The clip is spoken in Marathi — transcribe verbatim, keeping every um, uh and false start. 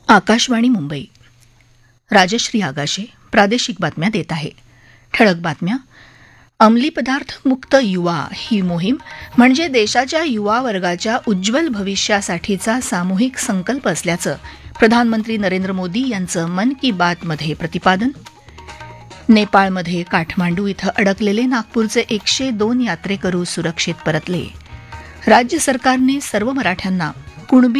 आकाशवाणी मुंबई. राजश्री आगाशे प्रादेशिक बातम्या देत आहे. ठळक बातम्या. अंमली पदार्थ मुक्त युवा ही मोहीम म्हणजे देशाच्या युवा वर्गाच्या उज्ज्वल भविष्यासाठीचा सामूहिक संकल्प असल्याचं प्रधानमंत्री नरेंद्र मोदी यांचं मन की बातमध्ये प्रतिपादन. नेपाळमध्ये काठमांडू इथं अडकलेले नागपूरचे एकशे दोन यात्रेकरू सुरक्षित परतले. राज्य सरकारने सर्व मराठ्यांना कुणबी